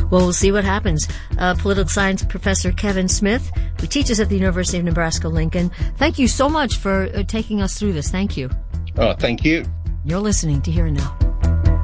Well, we'll see what happens. Political science professor Kevin Smith, who teaches at the University of Nebraska-Lincoln. Thank you so much for taking us through this. Thank you. Oh, thank you. You're listening to Here and Now.